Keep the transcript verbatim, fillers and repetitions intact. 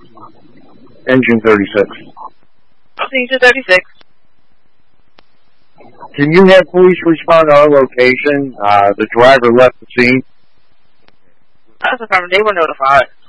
Engine thirty-six. Engine thirty-six. Can you have police respond to our location? Uh, the driver left the scene. That's affirmative. They were notified.